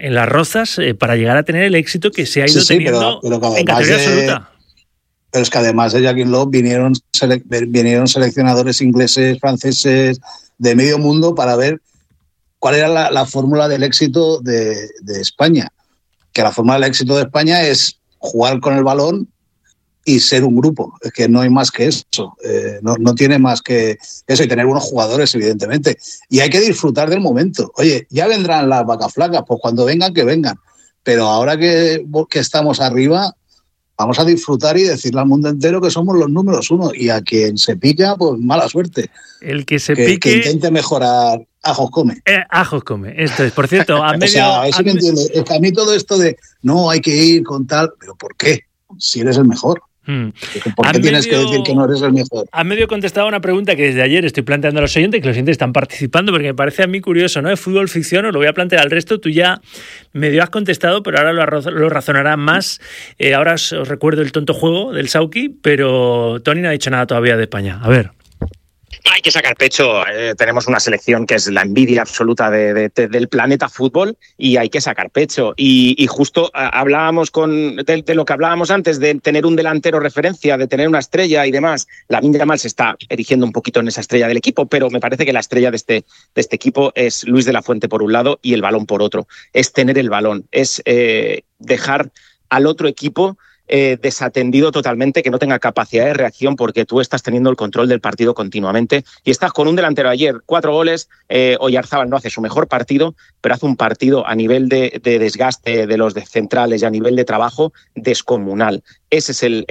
en las Rozas para llegar a tener el éxito que se ha ido teniendo pero en categoría absoluta. Pero es que además de Joaquín Löw vinieron seleccionadores ingleses, franceses, de medio mundo para ver cuál era la fórmula del éxito de España. Que la fórmula del éxito de España es jugar con el balón y ser un grupo. Es que no hay más que eso. No tiene más que eso, y tener buenos jugadores, evidentemente. Y hay que disfrutar del momento. Oye, ya vendrán las vacas flacas, pues cuando vengan, que vengan. Pero ahora que estamos arriba, vamos a disfrutar y decirle al mundo entero que somos los números uno. Y a quien se pica, pues mala suerte. El que se pique... Que intente mejorar... Ajos come. Ajos come, esto es. Por cierto, a medio... O sea, a ver si me entiendes. Es que a mí todo esto de no, hay que ir con tal... ¿Pero por qué? Si eres el mejor. ¿Por qué tienes que decir que no eres el mejor? A medio contestaba una pregunta que desde ayer estoy planteando a los oyentes, que los oyentes están participando, porque me parece a mí curioso, ¿no? De fútbol ficción, os lo voy a plantear al resto. Tú ya medio has contestado, pero ahora lo razonarás más. Ahora os recuerdo el tonto juego del Sauki, pero Tony no ha dicho nada todavía de España. A ver. Hay que sacar pecho, tenemos una selección que es la envidia absoluta del planeta fútbol y hay que sacar pecho. Y justo hablábamos de lo que hablábamos antes, de tener un delantero referencia, de tener una estrella y demás. Lamine Yamal se está erigiendo un poquito en esa estrella del equipo, pero me parece que la estrella de este equipo es Luis de la Fuente por un lado y el balón por otro. Es tener el balón, es dejar al otro equipo desatendido totalmente, que no tenga capacidad de reacción porque tú estás teniendo el control del partido continuamente y estás con un delantero ayer, 4 goles, Oyarzábal no hace su mejor partido, pero hace un partido a nivel de desgaste de los centrales y a nivel de trabajo descomunal. Esa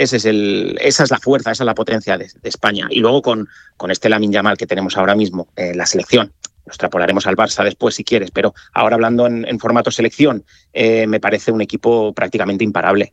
es la fuerza, esa es la potencia de España. Y luego con este Lamine Yamal que tenemos ahora mismo en la selección, lo extrapolaremos al Barça después si quieres, pero ahora hablando en formato selección, me parece un equipo prácticamente imparable.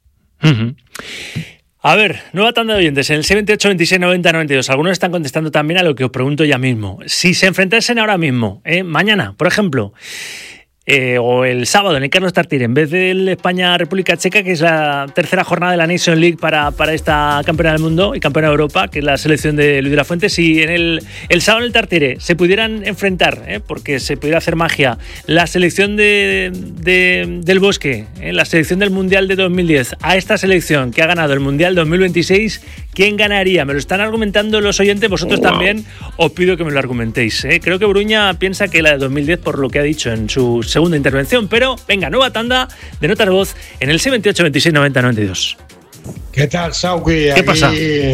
A ver, nueva tanda de oyentes en el 78 26 90 92. Algunos están contestando también a lo que os pregunto ya mismo. Si se enfrentasen ahora mismo, mañana, por ejemplo, o el sábado en el Carlos Tartiere, en vez del España-República Checa, que es la tercera jornada de la Nation League para esta campeona del mundo y campeona de Europa, que es la selección de Luis de la Fuente, si en el sábado en el Tartiere se pudieran enfrentar, porque se pudiera hacer magia, la selección del Bosque, la selección del Mundial de 2010, a esta selección que ha ganado el Mundial 2026, ¿quién ganaría? Me lo están argumentando los oyentes, vosotros también os pido que me lo argumentéis. Creo que Bruña piensa que la de 2010, por lo que ha dicho en su segunda intervención, pero venga, nueva tanda de notas de voz en el 78 26 90 92. ¿Qué tal, Sauki? ¿Qué pasa?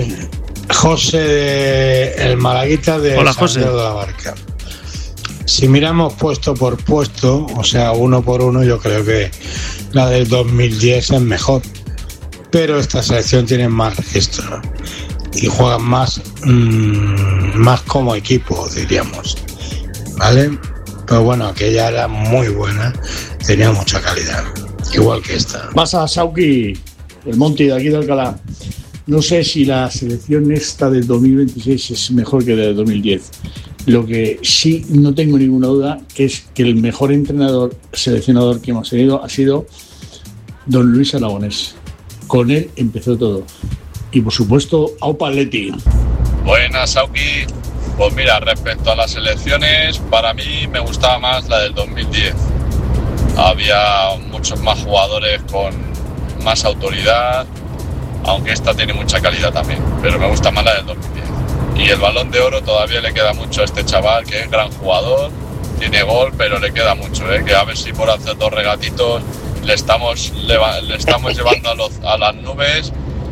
José, el malaguita de Hola, San José. Pedro de la Barca. Si miramos puesto por puesto, o sea, uno por uno, yo creo que la del 2010 es mejor. Pero esta selección tiene más registro y juegan más como equipo, diríamos. ¿Vale? Pero bueno, aquella era muy buena, tenía mucha calidad, igual que esta. Vas a Sauki, el Monti de aquí de Alcalá. No sé si la selección esta del 2026 es mejor que la del 2010. Lo que sí no tengo ninguna duda que es que el mejor seleccionador que hemos tenido ha sido don Luis Aragonés. Con él empezó todo. Y por supuesto, Aupa Atleti. Buenas, Sauki. Pues mira, respecto a las elecciones, para mí me gustaba más la del 2010. Había muchos más jugadores con más autoridad, aunque esta tiene mucha calidad también, pero me gusta más la del 2010. Y el Balón de Oro todavía le queda mucho a este chaval, que es gran jugador, tiene gol, pero le queda mucho, que a ver si por hacer 2 regatitos le estamos llevando a las nubes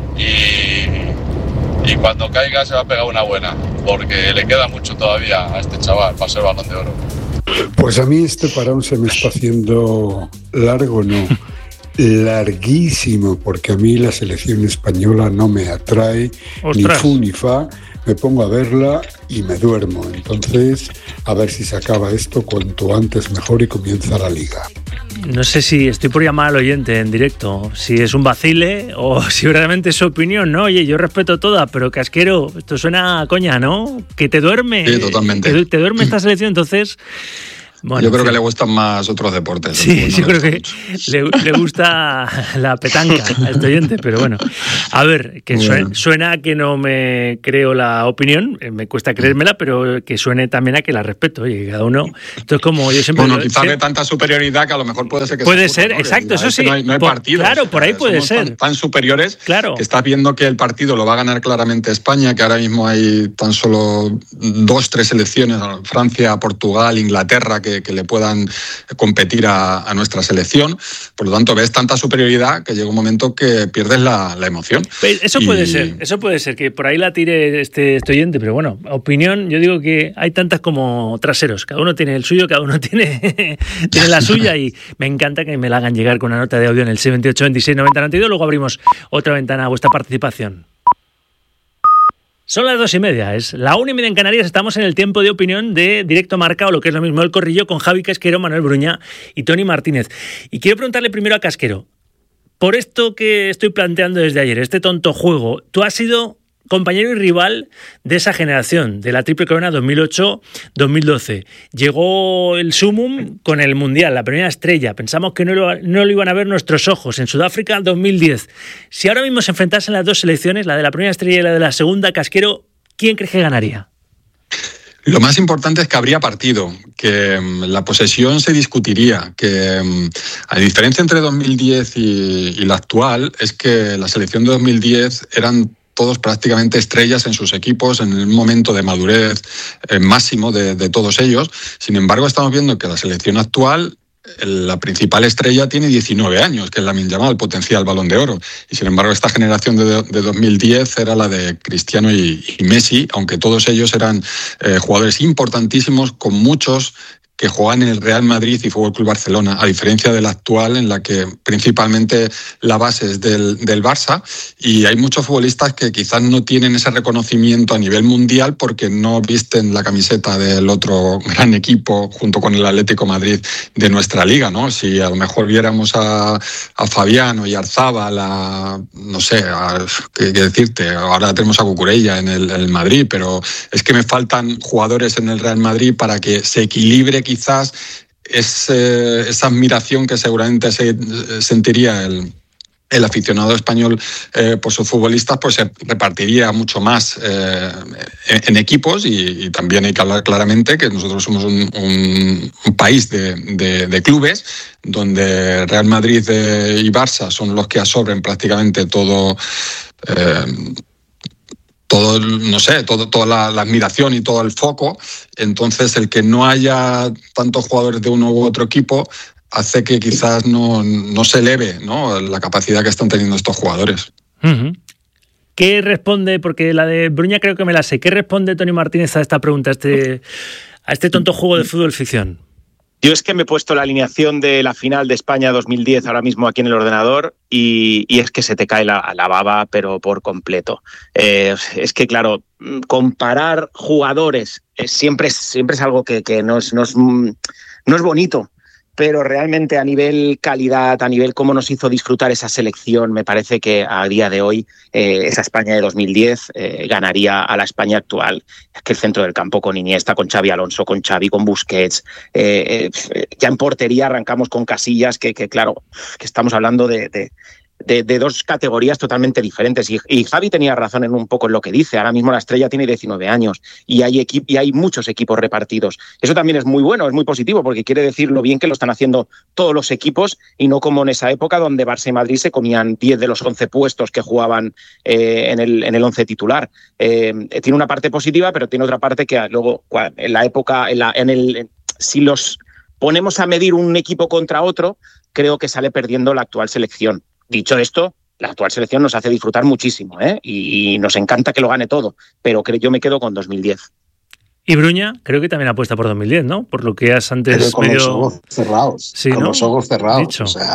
y cuando caiga se va a pegar una buena, porque le queda mucho todavía a este chaval para ser Balón de Oro. Pues a mí este parón se me está haciendo largo, no, larguísimo, porque a mí la selección española no me atrae. ¡Ostras! Ni fu ni fa, me pongo a verla y me duermo. Entonces, a ver si se acaba esto cuanto antes mejor y comienza la liga. No sé si estoy por llamar al oyente en directo, si es un vacile o si realmente es su opinión, ¿no? Oye, yo respeto toda, pero Casquero, esto suena a coña, ¿no? Que te duerme. Sí, totalmente. Te duerme esta selección, entonces Bueno, yo creo que le gustan más otros deportes. Sí, yo creo que le gusta la petanca a este oyente, pero bueno. A ver, que suena a que no me creo la opinión, me cuesta creérmela, pero que suene también a que la respeto. Oye, cada uno... Esto es como yo siempre... Bueno, quizás de tanta superioridad que a lo mejor puede ser que... Puede ser, ¿no? Exacto, eso sí. No hay partidos. Claro, por ahí puede ser. Tan superiores, claro, que estás viendo que el partido lo va a ganar claramente España, que ahora mismo hay tan solo 2-3 selecciones, Francia, Portugal, Inglaterra, que le puedan competir a nuestra selección. Por lo tanto, ves tanta superioridad que llega un momento que pierdes la emoción. Eso puede ser, que por ahí la tire este oyente, pero bueno, opinión, yo digo que hay tantas como traseros, cada uno tiene el suyo, cada uno tiene la suya, y me encanta que me la hagan llegar con una nota de audio en el 628 26 90 92, luego abrimos otra ventana a vuestra participación. Son las 2:30, es la 1:30 en Canarias. Estamos en el tiempo de opinión de Directo Marca, o lo que es lo mismo, El Corrillo, con Javi Casquero, Manuel Bruña y Tony Martínez. Y quiero preguntarle primero a Casquero, por esto que estoy planteando desde ayer, este tonto juego, tú has sido compañero y rival de esa generación, de la Triple Corona 2008-2012. Llegó el sumum con el Mundial, la primera estrella. Pensamos que no lo iban a ver nuestros ojos. En Sudáfrica 2010. Si ahora mismo se enfrentasen las dos selecciones, la de la primera estrella y la de la segunda, Casquero, ¿quién crees que ganaría? Lo más importante es que habría partido, que la posesión se discutiría, que a diferencia entre 2010 y la actual, es que la selección de 2010 eran todos prácticamente estrellas en sus equipos, en el momento de madurez máximo de todos ellos. Sin embargo, estamos viendo que la selección actual, la principal estrella tiene 19 años, que es Lamine Yamal, potencial Balón de Oro. Y sin embargo, esta generación de 2010 era la de Cristiano y Messi, aunque todos ellos eran jugadores importantísimos, con muchos que juegan en el Real Madrid y Fútbol Club Barcelona, a diferencia de la actual, en la que principalmente la base es del Barça, y hay muchos futbolistas que quizás no tienen ese reconocimiento a nivel mundial porque no visten la camiseta del otro gran equipo junto con el Atlético Madrid de nuestra liga, ¿no? Si a lo mejor viéramos a Fabián o Yarzábal, no sé, qué decirte, ahora tenemos a Cucurella en el Madrid, pero es que me faltan jugadores en el Real Madrid para que se equilibre quizás esa admiración que seguramente sentiría el aficionado español por sus futbolistas, pues se repartiría mucho más en equipos, y también hay que hablar claramente que nosotros somos un país de clubes donde Real Madrid y Barça son los que absorben prácticamente todo, no sé, toda la admiración y todo el foco. Entonces, el que no haya tantos jugadores de uno u otro equipo hace que quizás no se eleve, ¿no?, la capacidad que están teniendo estos jugadores. Uh-huh. ¿Qué responde? Porque la de Bruña creo que me la sé. ¿Qué responde Tony Martínez a esta pregunta, a este tonto juego de fútbol ficción? Yo es que me he puesto la alineación de la final de España 2010 ahora mismo aquí en el ordenador y es que se te cae la baba, pero por completo. Es que, claro, comparar jugadores siempre es algo que no es bonito, pero realmente a nivel calidad, a nivel cómo nos hizo disfrutar esa selección, me parece que a día de hoy esa España de 2010 ganaría a la España actual. Es que el centro del campo con Iniesta, con Xavi Alonso, con Xavi, con Busquets, ya en portería arrancamos con Casillas, que claro, que estamos hablando de dos categorías totalmente diferentes. Y Javi tenía razón en un poco en lo que dice. Ahora mismo la estrella tiene 19 años y hay muchos equipos repartidos. Eso también es muy bueno, es muy positivo, porque quiere decir lo bien que lo están haciendo todos los equipos, y no como en esa época donde Barça y Madrid se comían 10 de los 11 puestos que jugaban en el 11 titular. Tiene una parte positiva, pero tiene otra parte que luego, en la época, si los ponemos a medir un equipo contra otro, creo que sale perdiendo la actual selección. Dicho esto, la actual selección nos hace disfrutar muchísimo, y nos encanta que lo gane todo, pero yo me quedo con 2010. Y Bruña, creo que también apuesta por 2010, ¿no? Por lo que has antes pero con los ojos cerrados. Sí, con, ¿no?, los ojos cerrados. Dicho. O sea,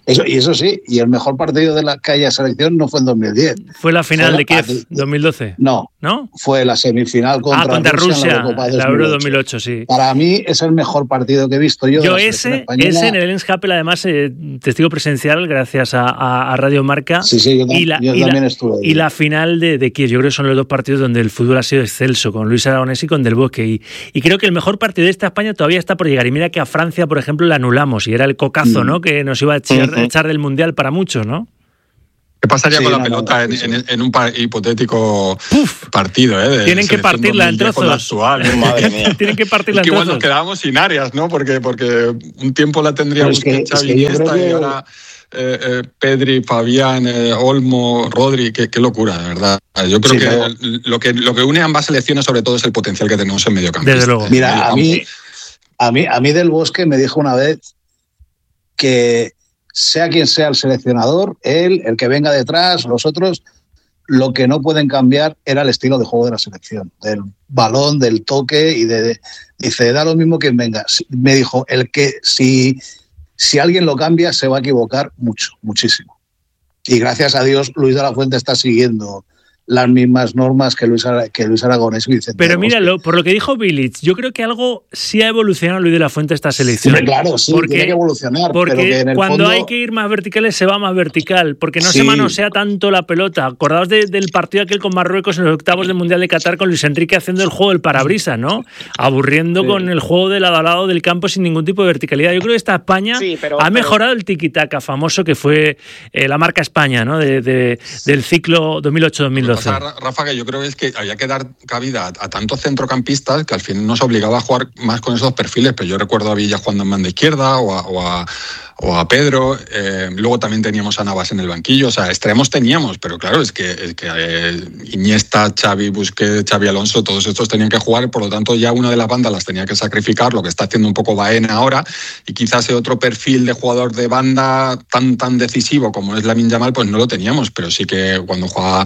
Eso sí, y el mejor partido de la que haya selección no fue en 2010. ¿Fue la final de Kiev, 2012? No, fue la semifinal contra Rusia en la Euro 2008, sí. Para mí es el mejor partido que he visto yo. Ese en el Lens Happel, además, testigo presencial, gracias a Radio Marca. Sí, yo también estuve ahí. Y la final de Kiev, yo creo que son los dos partidos donde el fútbol ha sido excelso, con Luis Aragonés y con Del Bosque. Y creo que el mejor partido de esta España todavía está por llegar. Y mira que a Francia, por ejemplo, la anulamos, y era el cocazo, ¿no?, que nos iba a echar del Mundial para muchos, ¿no? ¿Qué pasaría con la pelota en un hipotético partido? Tienen que partirla en trozos. Madre mía. Tienen que partirla en trozos. Igual nos quedábamos sin áreas, ¿no? Porque un tiempo la tendríamos Xavi, Iniesta, y ahora Pedri, Fabián, Olmo, Rodri. Qué locura, de verdad. Yo creo que lo que une a ambas selecciones sobre todo es el potencial que tenemos en mediocampo. Desde luego. Mira, a mí Del Bosque me dijo una vez que sea quien sea el seleccionador, él, el que venga detrás, los otros, lo que no pueden cambiar era el estilo de juego de la selección, del balón, del toque, y dice, da lo mismo quien venga. Me dijo, si alguien lo cambia se va a equivocar muchísimo. Y gracias a Dios Luis de la Fuente está siguiendo las mismas normas que Luis Aragonés y Vicente. Pero míralo, por lo que dijo Bilic, yo creo que algo sí ha evolucionado Luis de la Fuente esta selección. Sí, claro, sí, tiene que evolucionar. Porque pero que en el cuando fondo... hay que ir más verticales se va más vertical, porque no se manosea tanto la pelota. Acordaos del partido aquel con Marruecos en los octavos del Mundial de Qatar, con Luis Enrique haciendo el juego del parabrisas, ¿no? Aburriendo con el juego de lado a lado del campo sin ningún tipo de verticalidad. Yo creo que esta España ha mejorado el tiki-taka famoso que fue la marca España, ¿no? Del ciclo 2008-2012. Rafa, que yo creo que había que dar cabida a tantos centrocampistas que al final nos obligaba a jugar más con esos perfiles, pero yo recuerdo a Villa jugando en banda izquierda o a Pedro, luego también teníamos a Navas en el banquillo, o sea, extremos teníamos, pero claro, es que Iniesta, Xavi, Busquets, Xavi Alonso, todos estos tenían que jugar, por lo tanto ya una de las bandas las tenía que sacrificar, lo que está haciendo un poco Baena ahora, y quizás ese otro perfil de jugador de banda tan decisivo como es Lamine Yamal, pues no lo teníamos, pero sí que cuando jugaba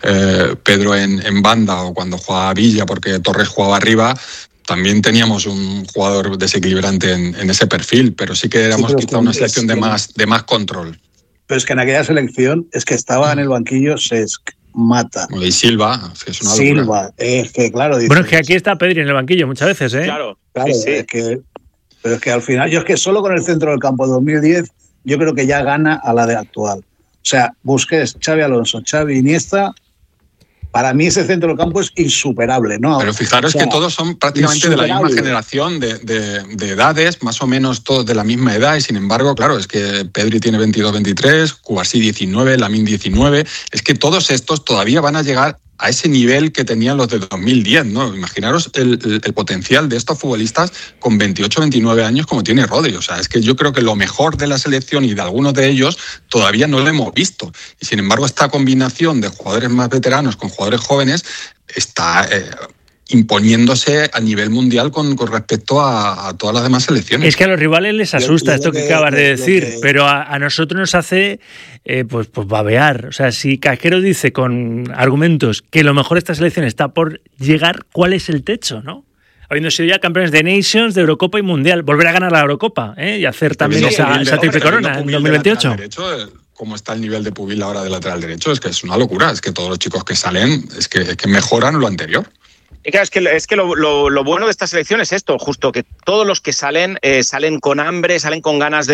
Pedro en banda, o cuando jugaba Villa porque Torres jugaba arriba, también teníamos un jugador desequilibrante en ese perfil, pero sí que éramos quizá una selección de más control. Pero es que en aquella selección es que estaba en el banquillo Cesc, Mata. Y Silva, es una locura. Silva, es que claro. Bueno, es que aquí está Pedri en el banquillo muchas veces, ¿eh? Claro, sí. Pero es que al final, yo es que solo con el centro del campo de 2010, yo creo que ya gana a la de actual. O sea, Busquets, Xavi Alonso, Xavi, Iniesta. Para mí ese centro del campo es insuperable, ¿no? Pero fijaros que todos son prácticamente de la misma generación de edades, más o menos todos de la misma edad, y sin embargo, claro, es que Pedri tiene 22-23, Cubarsí 19, Lamine 19, es que todos estos todavía van a llegar a ese nivel que tenían los de 2010, ¿no? Imaginaros el potencial de estos futbolistas con 28, 29 años como tiene Rodri. O sea, es que yo creo que lo mejor de la selección y de algunos de ellos todavía no lo hemos visto. Y sin embargo, esta combinación de jugadores más veteranos con jugadores jóvenes está imponiéndose a nivel mundial con respecto a todas las demás selecciones. Es que a los rivales les asusta esto que acabas de decir, pero a nosotros nos hace pues babear. O sea, si Casquero dice con argumentos que lo mejor de esta selección está por llegar, ¿cuál es el techo, no? Habiendo sido ya campeones de Nations, de Eurocopa y Mundial, volver a ganar la Eurocopa, y hacer también esa triple corona en 2028. ¿Cómo está el nivel de Pubil ahora de lateral derecho? Es que es una locura, es que todos los chicos que salen es que mejoran lo anterior. Y claro, es que lo bueno de esta selección es esto, justo, que todos los que salen con hambre, salen con ganas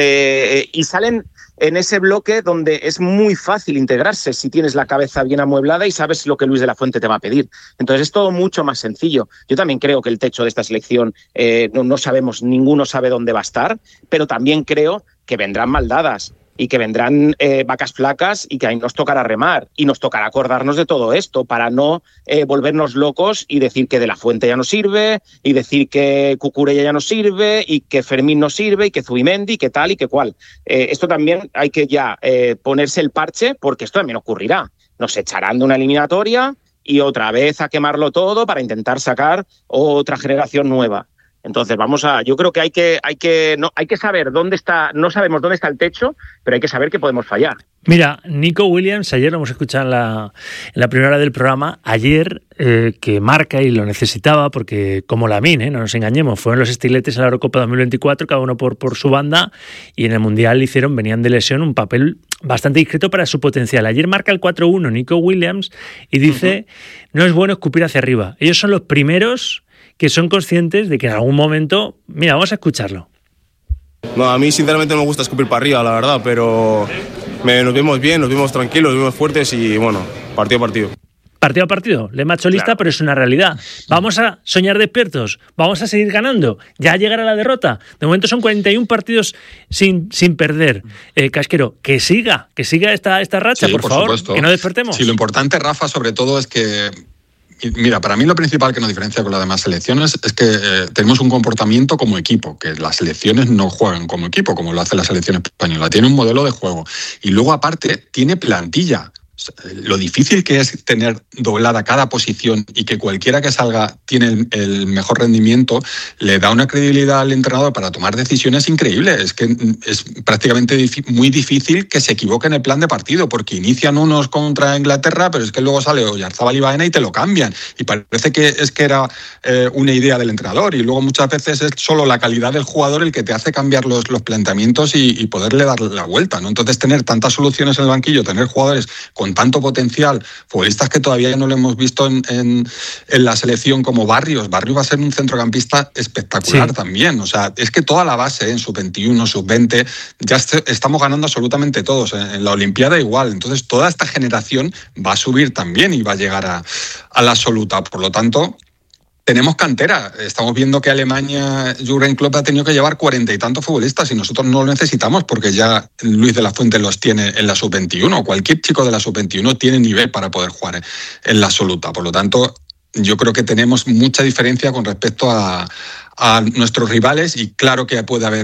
y salen en ese bloque donde es muy fácil integrarse si tienes la cabeza bien amueblada y sabes lo que Luis de la Fuente te va a pedir. Entonces es todo mucho más sencillo. Yo también creo que el techo de esta selección no sabemos, ninguno sabe dónde va a estar, pero también creo que vendrán maldadas y que vendrán vacas flacas y que ahí nos tocará remar y nos tocará acordarnos de todo esto para no volvernos locos y decir que De la Fuente ya no sirve y decir que Cucurella ya no sirve y que Fermín no sirve y que Zubimendi, que tal y que cual. Esto también hay que ya ponerse el parche porque esto también ocurrirá. Nos echarán de una eliminatoria y otra vez a quemarlo todo para intentar sacar otra generación nueva. Entonces yo creo que hay que saber dónde está, no sabemos dónde está el techo, pero hay que saber que podemos fallar. Mira, Nico Williams, ayer lo hemos escuchado en la primera hora del programa, ayer que marca y lo necesitaba porque como Lamine, no nos engañemos, fueron los estiletes en la Eurocopa 2024, cada uno por su banda, y en el Mundial venían de lesión, un papel bastante discreto para su potencial. Ayer marca el 4-1 Nico Williams y dice, no es bueno escupir hacia arriba. Ellos son los primeros que son conscientes de que en algún momento... Mira, vamos a escucharlo. No, a mí sinceramente no me gusta escupir para arriba, la verdad, pero nos vimos bien, nos vimos tranquilos, nos vimos fuertes y bueno, partido a partido. Partido a partido, le macholista, claro. Pero es una realidad. Vamos a soñar despiertos, vamos a seguir ganando, ya llegará la derrota. De momento son 41 partidos sin perder. Casquero, que siga esta racha, sí, por favor, supuesto. Que no despertemos. Sí, lo importante, Rafa, sobre todo es que... Mira, para mí lo principal que nos diferencia con las demás selecciones es que tenemos un comportamiento como equipo, que las selecciones no juegan como equipo, como lo hace la selección española. Tiene un modelo de juego. Y luego, aparte, tiene plantilla. Lo difícil que es tener doblada cada posición y que cualquiera que salga tiene el mejor rendimiento, le da una credibilidad al entrenador para tomar decisiones increíbles. Es que es prácticamente muy difícil que se equivoque en el plan de partido, porque inician unos contra Inglaterra, pero es que luego sale Oyarzabal y Baena y te lo cambian. Y parece que era una idea del entrenador, y luego muchas veces es solo la calidad del jugador el que te hace cambiar los planteamientos y poderle dar la vuelta, ¿no? Entonces, tener tantas soluciones en el banquillo, tener jugadores con tanto potencial, futbolistas que todavía no lo hemos visto en la selección, como Barrios va a ser un centrocampista espectacular, sí. También, o sea, es que toda la base en sub-21, sub-20, ya estamos ganando absolutamente todos, en la Olimpiada igual, entonces toda esta generación va a subir también y va a llegar a la absoluta, por lo tanto... Tenemos cantera. Estamos viendo que Alemania, Jürgen Klopp ha tenido que llevar 40 y tantos futbolistas y nosotros no lo necesitamos porque ya Luis de la Fuente los tiene en la sub-21. Cualquier chico de la sub-21 tiene nivel para poder jugar en la absoluta. Por lo tanto, yo creo que tenemos mucha diferencia con respecto a nuestros rivales, y claro que puede haber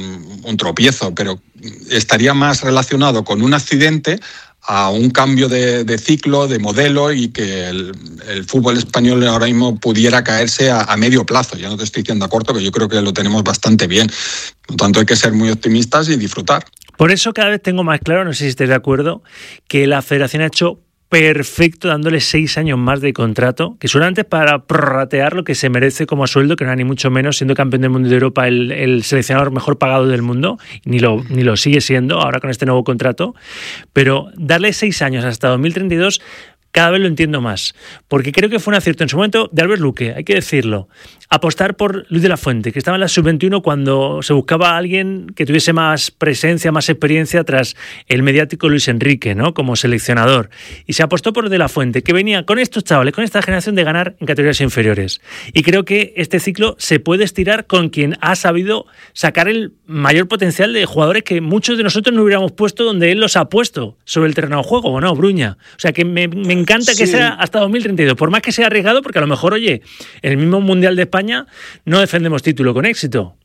un tropiezo, pero estaría más relacionado con un accidente a un cambio de ciclo, de modelo, y que el fútbol español ahora mismo pudiera caerse a medio plazo. Ya no te estoy diciendo a corto, que yo creo que lo tenemos bastante bien. Por lo tanto, hay que ser muy optimistas y disfrutar. Por eso cada vez tengo más claro, no sé si estáis de acuerdo, que la Federación ha hecho perfecto dándole 6 años más de contrato, que solamente para prorratear lo que se merece como sueldo, que no era ni mucho menos, siendo campeón del mundo y de Europa el seleccionador mejor pagado del mundo, ni lo sigue siendo ahora con este nuevo contrato, pero darle 6 años hasta 2032 cada vez lo entiendo más, porque creo que fue un acierto en su momento de Albert Luque, hay que decirlo. Apostar por Luis de la Fuente, que estaba en la sub-21 cuando se buscaba a alguien que tuviese más presencia, más experiencia tras el mediático Luis Enrique, ¿no? Como seleccionador. Y se apostó por de la Fuente, que venía con estos chavales, con esta generación de ganar en categorías inferiores. Y creo que este ciclo se puede estirar con quien ha sabido sacar el mayor potencial de jugadores que muchos de nosotros no hubiéramos puesto donde él los ha puesto sobre el terreno de juego, ¿o no, Bruña? O sea, que me encanta que sea hasta 2032, por más que sea arriesgado, porque a lo mejor, oye, en el mismo Mundial de España no defendemos título con éxito.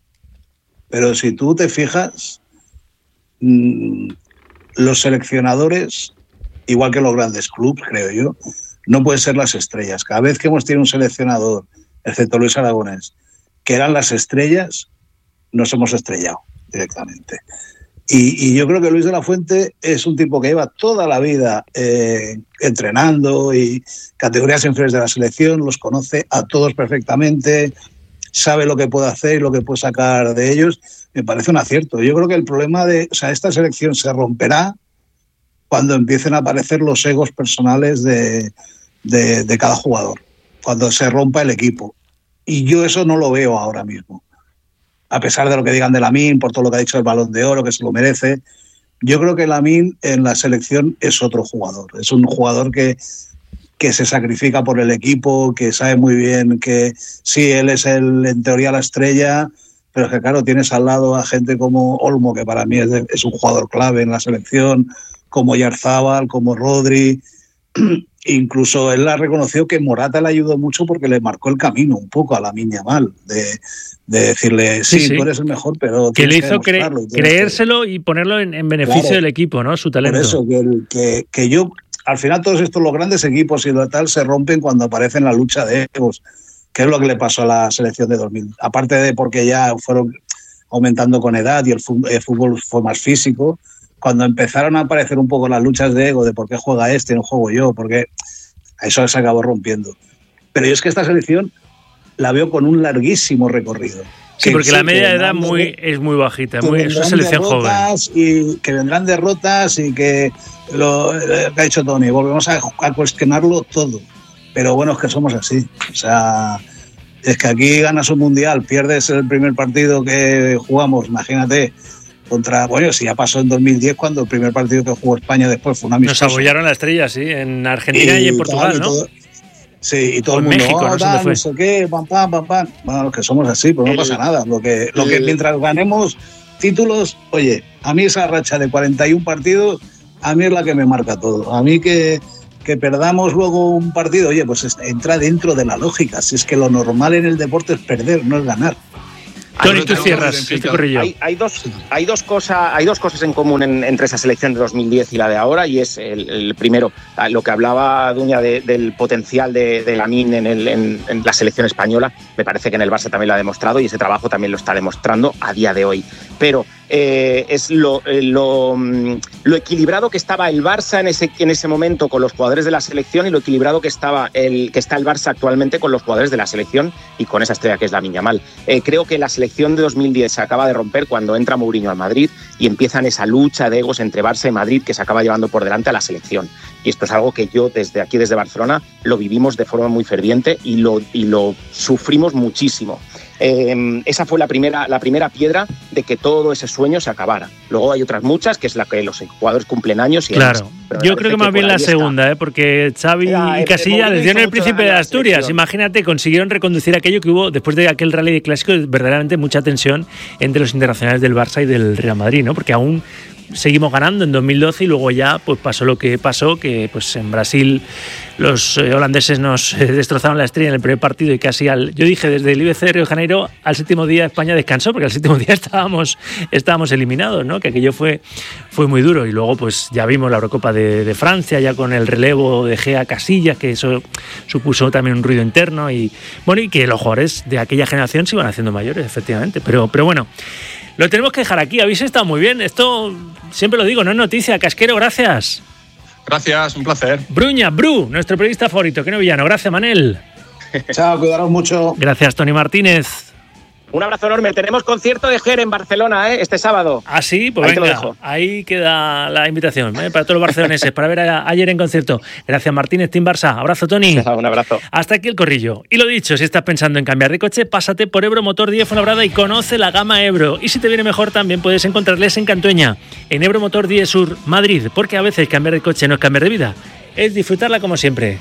Pero si tú te fijas, los seleccionadores, igual que los grandes clubes, creo yo, no pueden ser las estrellas. Cada vez que hemos tenido un seleccionador, excepto Luis Aragonés, que eran las estrellas, nos hemos estrellado directamente. Y yo creo que Luis de la Fuente es un tipo que lleva toda la vida entrenando, y categorías inferiores de la selección, los conoce a todos perfectamente, sabe lo que puede hacer y lo que puede sacar de ellos. Me parece un acierto. Yo creo que el problema esta selección se romperá cuando empiecen a aparecer los egos personales de cada jugador, cuando se rompa el equipo. Y yo eso no lo veo ahora mismo. A pesar de lo que digan de Lamine, por todo lo que ha dicho del Balón de Oro, que se lo merece, yo creo que Lamine en la selección es otro jugador. Es un jugador que se sacrifica por el equipo, que sabe muy bien que sí, él es en teoría la estrella, pero es que claro, tienes al lado a gente como Olmo, que para mí es un jugador clave en la selección, como Oyarzabal, como Rodri. Incluso él ha reconocido que Morata le ayudó mucho porque le marcó el camino un poco a Lamine Yamal, de decirle, sí, tú eres el mejor, pero que le hizo creérselo y ponerlo en beneficio del equipo, ¿no? Su talento. Por eso, que yo, al final todos estos, los grandes equipos y lo tal, se rompen cuando aparece la lucha de egos. ¿Qué es lo que le pasó a la selección de 2000? Aparte de porque ya fueron aumentando con edad y el fútbol fue más físico, cuando empezaron a aparecer un poco las luchas de ego, de por qué juega este, no juego yo, porque eso se acabó rompiendo. Pero yo es que esta selección la veo con un larguísimo recorrido. Sí, porque la media de edad es muy bajita, es una selección joven. Y que vendrán derrotas y que lo ha hecho Tony. Volvemos a cuestionarlo todo. Pero bueno, es que somos así. O sea, es que aquí ganas un mundial, pierdes el primer partido que jugamos, imagínate, bueno, si ya pasó en 2010 cuando el primer partido que jugó España después fue un amistoso. Nos abollaron la estrella, sí, en Argentina y en Portugal, ¿no? Sí, y todo el mundo, México, no sé qué, pam. Bueno, los que somos así, pues no pasa nada. Lo que mientras ganemos títulos, oye, a mí esa racha de 41 partidos, a mí es la que me marca todo. A mí que perdamos luego un partido, oye, pues entra dentro de la lógica. Si es que lo normal en el deporte es perder, no es ganar. Tony, tú cierras este corrillo. Hay dos cosas en común entre esa selección de 2010 y la de ahora, y es el primero, lo que hablaba Duña del potencial de Lamine en la selección española. Me parece que en el Barça también lo ha demostrado y ese trabajo también lo está demostrando a día de hoy. Pero es lo equilibrado que estaba el Barça en ese momento con los jugadores de la selección y lo equilibrado que está el Barça actualmente con los jugadores de la selección y con esa estrella que es Lamine Yamal. Creo que la selección de 2010 se acaba de romper cuando entra Mourinho al Madrid y empiezan esa lucha de egos entre Barça y Madrid que se acaba llevando por delante a la selección. Y esto es algo que yo desde Barcelona lo vivimos de forma muy ferviente y lo sufrimos muchísimo. Esa fue la primera piedra de que todo ese sueño se acabara. Luego hay otras muchas, que es la que los jugadores cumplen años. Y claro, yo creo que más bien la segunda, porque Xavi y Casillas les dieron el Príncipe de Asturias. Imagínate, consiguieron reconducir aquello que hubo después de aquel rally de clásico, verdaderamente mucha tensión entre los internacionales del Barça y del Real Madrid, ¿no? Porque aún seguimos ganando en 2012 y luego ya pues pasó lo que pasó, que pues en Brasil los holandeses nos destrozaron la estrella en el primer partido y casi yo dije desde el IBC de Río de Janeiro al séptimo día España descansó porque al séptimo día estábamos eliminados, ¿no? Que aquello fue muy duro y luego pues ya vimos la Eurocopa de Francia ya con el relevo de Gea Casillas, que eso supuso también un ruido interno y bueno, y que los jugadores de aquella generación se iban haciendo mayores, efectivamente, pero bueno, lo tenemos que dejar aquí. Habéis estado muy bien. Esto siempre lo digo, no es noticia. Casquero, gracias. Gracias, un placer. Bruña, nuestro periodista favorito. Que no villano. Gracias, Manel. Chao, cuidaros mucho. Gracias, Tony Martínez. Un abrazo enorme. Tenemos concierto de Ger en Barcelona, este sábado. Ah, sí, pues ahí venga, te lo dejo. Ahí queda la invitación para todos los barceloneses para ver ayer en concierto. Gracias, Martínez, Team Barça. Abrazo, Tony. Un abrazo. Hasta aquí el corrillo. Y lo dicho, si estás pensando en cambiar de coche, pásate por Ebro Motor 10 Fuenlabrada y conoce la gama Ebro. Y si te viene mejor, también puedes encontrarles en Cantueña, en Ebro Motor 10 Sur, Madrid, porque a veces cambiar de coche no es cambiar de vida, es disfrutarla como siempre.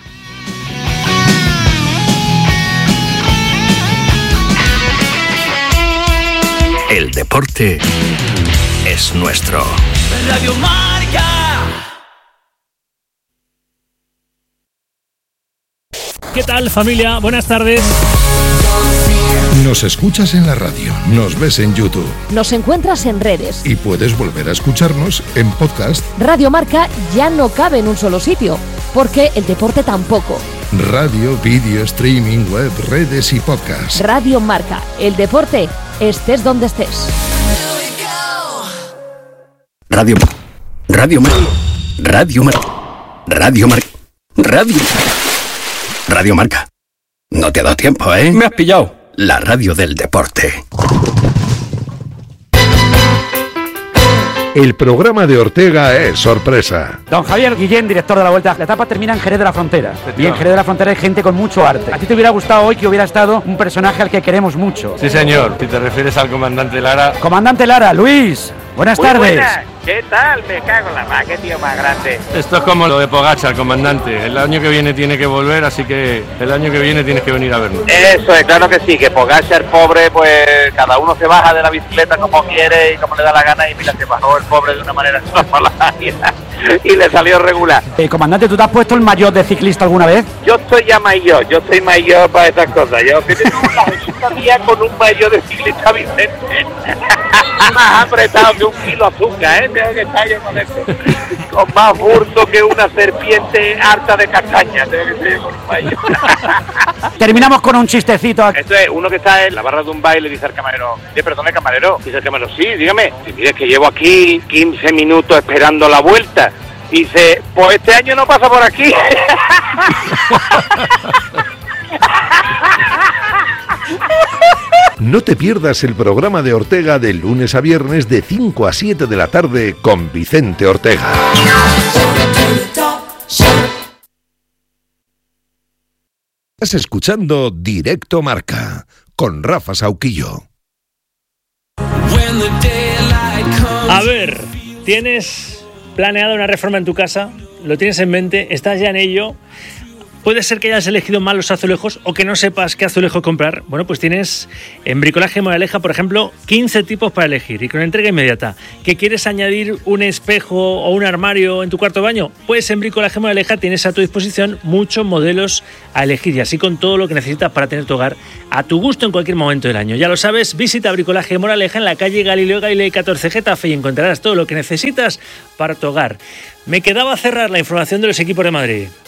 El deporte es nuestro. Radio Marca. ¿Qué tal, familia? Buenas tardes. Nos escuchas en la radio, nos ves en YouTube. Nos encuentras en redes. Y puedes volver a escucharnos en podcast. Radio Marca ya no cabe en un solo sitio, porque el deporte tampoco. Radio, vídeo, streaming, web, redes y podcast. Radio Marca, el deporte, estés donde estés. Radio Marca. No te ha dado tiempo, ¿eh? Me has pillado. La radio del deporte. El programa de Ortega es sorpresa. Don Javier Guillén, director de la Vuelta. La etapa termina en Jerez de la Frontera. Y en Jerez de la Frontera hay gente con mucho arte. ¿A ti te hubiera gustado hoy que hubiera estado un personaje al que queremos mucho? Sí, señor. Si te refieres al comandante Lara. Comandante Lara, Luis. Buenas tardes. Buenas. ¿Qué tal? Me cago en la mar, qué tío más grande. Esto es como lo de Pogačar, comandante. El año que viene tiene que volver, así que el año que viene tienes que venir a vernos. Eso es, claro que sí, que Pogačar, pobre, pues cada uno se baja de la bicicleta como quiere y como le da la gana, y mira, se bajó el pobre de una manera extraordinaria y le salió regular. Comandante, ¿tú te has puesto el maillot de ciclista alguna vez? Yo soy ya maillot, yo soy maillot para estas cosas. Yo tengo una visita mía con un maillot de ciclista Vicente. Más apretado que un kilo de azúcar, ¿eh? Tengo que estar yo con eso. Con más burdo que una serpiente harta de castaña. Tengo que estar yo con un baile. Terminamos con un chistecito. Esto es uno que está en la barra de un baile y dice al camarero, perdone camarero, dice el camarero, sí, dígame, si mire que llevo aquí 15 minutos esperando la vuelta. Dice, pues este año no pasa por aquí. No te pierdas el programa de Ortega de lunes a viernes de 5 a 7 de la tarde con Vicente Ortega. Estás escuchando Directo Marca con Rafa Sauquillo. A ver, ¿tienes planeada una reforma en tu casa? ¿Lo tienes en mente? ¿Estás ya en ello? Puede ser que hayas elegido mal los azulejos o que no sepas qué azulejo comprar. Bueno, pues tienes en Bricolaje Moraleja, por ejemplo, 15 tipos para elegir y con entrega inmediata. ¿Que quieres añadir un espejo o un armario en tu cuarto de baño? Pues en Bricolaje Moraleja tienes a tu disposición muchos modelos a elegir y así con todo lo que necesitas para tener tu hogar a tu gusto en cualquier momento del año. Ya lo sabes, visita Bricolaje Moraleja en la calle Galileo Galilei 14 Getafe y encontrarás todo lo que necesitas para tu hogar. Me quedaba cerrar la información de los equipos de Madrid.